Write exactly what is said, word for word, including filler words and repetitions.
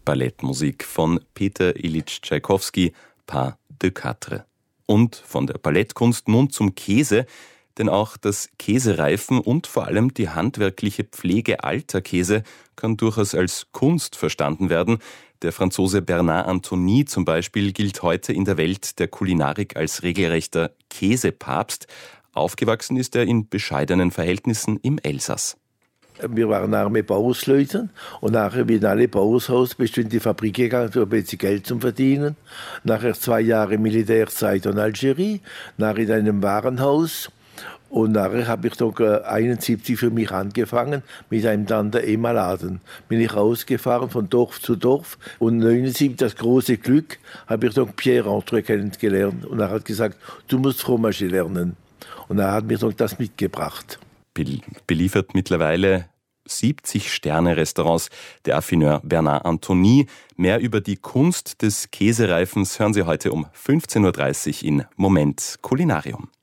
Ballettmusik von Peter Ilyich Tschaikowski, Pas de Quatre. Und von der Ballettkunst nun zum Käse, denn auch das Käsereifen und vor allem die handwerkliche Pflege alter Käse kann durchaus als Kunst verstanden werden. Der Franzose Bernard Anthony zum Beispiel gilt heute in der Welt der Kulinarik als regelrechter Käsepapst. Aufgewachsen ist er in bescheidenen Verhältnissen im Elsass. Wir waren arme Bauersleute und nachher, wie in alle Bauershaus, bist du in die Fabrik gegangen, um ein bisschen Geld zu verdienen. Nachher zwei Jahre Militärzeit in Algerie, nachher in einem Warenhaus. Und nachher habe ich doch einundsiebzig für mich angefangen mit einem Tante-Emma-Laden. Bin ich rausgefahren von Dorf zu Dorf und neunundsiebzig, das große Glück, habe ich doch Pierre Entre kennengelernt. Und er hat gesagt, du musst Fromage lernen. Und er hat mir doch das mitgebracht. Beliefert mittlerweile siebzig Sterne-Restaurants der Affineur Bernard Anthony. Mehr über die Kunst des Käsereifens hören Sie heute um fünfzehn Uhr dreißig in Moment Kulinarium.